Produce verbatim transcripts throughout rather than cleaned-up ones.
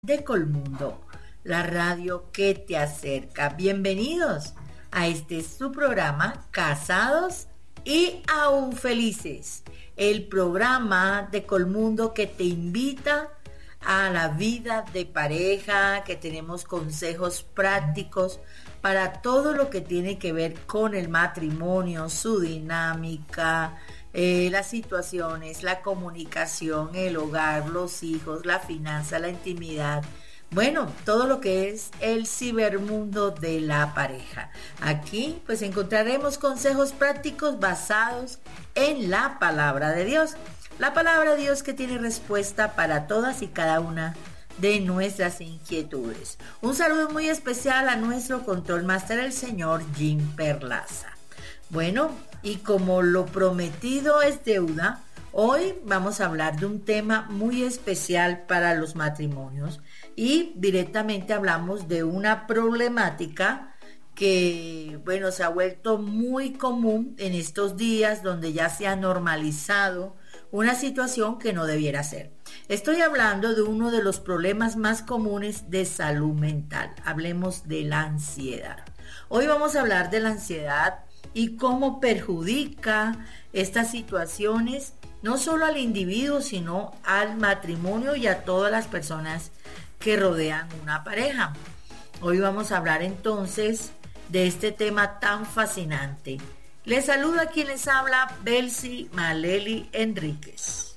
de Colmundo, la radio que te acerca. Bienvenidos a este su programa Casados y Aún Felices, el programa de Colmundo que te invita a la vida de pareja, que tenemos consejos prácticos para todo lo que tiene que ver con el matrimonio, su dinámica, eh, las situaciones, la comunicación, el hogar, los hijos, la finanza, la intimidad. Bueno, todo lo que es el cibermundo de la pareja. Aquí pues encontraremos consejos prácticos basados en la palabra de Dios. La palabra de Dios que tiene respuesta para todas y cada una de nuestras inquietudes. Un saludo muy especial a nuestro control master, el señor Jim Perlaza. Bueno, y como lo prometido es deuda, hoy vamos a hablar de un tema muy especial para los matrimonios y directamente hablamos de una problemática que, bueno, se ha vuelto muy común en estos días, donde ya se ha normalizado una situación que no debiera ser. Estoy hablando de uno de los problemas más comunes de salud mental. Hablemos de la ansiedad. Hoy vamos a hablar de la ansiedad y cómo perjudica estas situaciones no solo al individuo, sino al matrimonio y a todas las personas que rodean una pareja. Hoy vamos a hablar entonces de este tema tan fascinante. Les saluda quien les habla, Belsi Maleli Enríquez.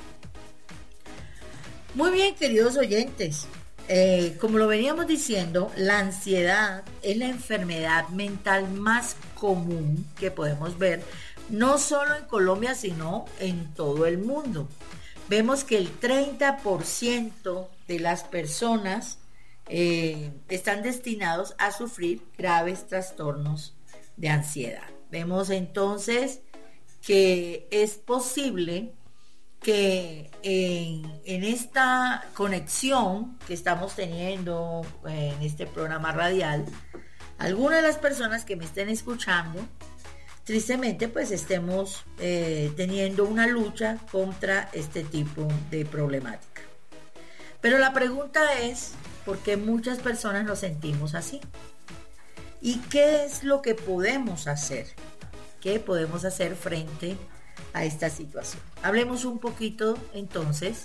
Muy bien, queridos oyentes, eh, como lo veníamos diciendo, la ansiedad es la enfermedad mental más común que podemos ver, no solo en Colombia, sino en todo el mundo. Vemos que el treinta por ciento de las personas eh, están destinados a sufrir graves trastornos de ansiedad. Vemos entonces que es posible que en, en esta conexión que estamos teniendo en este programa radial, algunas de las personas que me estén escuchando, tristemente pues estemos eh, teniendo una lucha contra este tipo de problemática. Pero la pregunta es, ¿por qué muchas personas nos sentimos así? ¿Y qué es lo que podemos hacer? ¿Qué podemos hacer frente a esta situación? Hablemos un poquito entonces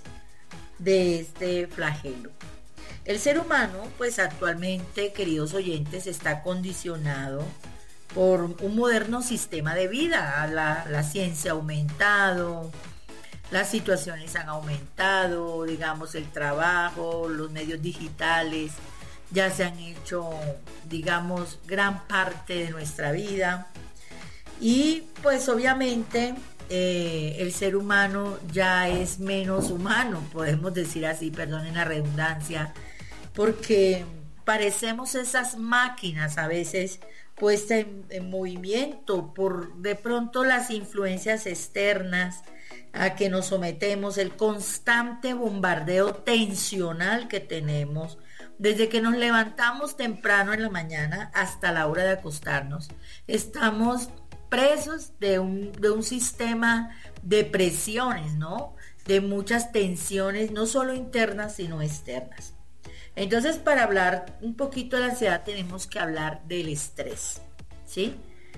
de este flagelo. El ser humano, pues actualmente, queridos oyentes, está condicionado por un moderno sistema de vida. La, la ciencia ha aumentado, las situaciones han aumentado, digamos, el trabajo, los medios digitales ya se han hecho, digamos, gran parte de nuestra vida. Y pues obviamente eh, el ser humano ya es menos humano, podemos decir así, perdonen la redundancia, porque parecemos esas máquinas a veces puestas en, en movimiento por de pronto las influencias externas a que nos sometemos, el constante bombardeo tensional que tenemos desde que nos levantamos temprano en la mañana hasta la hora de acostarnos. Estamos presos de un, de un sistema de presiones, ¿no? De muchas tensiones, no solo internas, sino externas. Entonces, para hablar un poquito de la ansiedad, tenemos que hablar del estrés, ¿sí?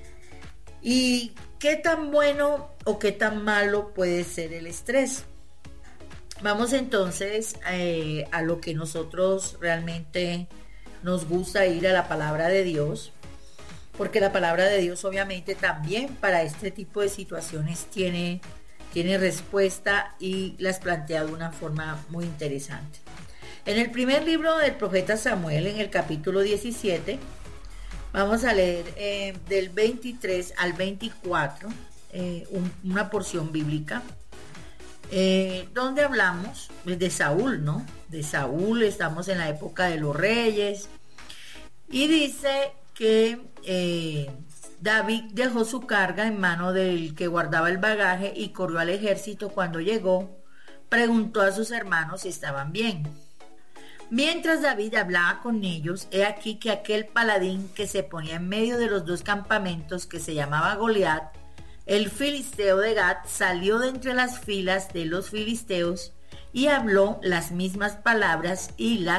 ¿Y qué tan bueno o qué tan malo puede ser el estrés? Vamos entonces eh, a lo que nosotros realmente nos gusta ir a la palabra de Dios, porque la palabra de Dios obviamente también para este tipo de situaciones tiene, tiene respuesta y las plantea de una forma muy interesante. En el primer libro del profeta Samuel, en el capítulo diecisiete, vamos a leer eh, del veintitrés al veinticuatro, eh, un, una porción bíblica, eh, donde hablamos de Saúl, ¿no? De Saúl, estamos en la época de los reyes, y dice que eh, David dejó su carga en mano del que guardaba el bagaje y corrió al ejército. Cuando llegó, preguntó a sus hermanos si estaban bien. Mientras David hablaba con ellos, he aquí que aquel paladín que se ponía en medio de los dos campamentos, que se llamaba Goliat, el filisteo de Gat, salió de entre las filas de los filisteos y habló las mismas palabras y las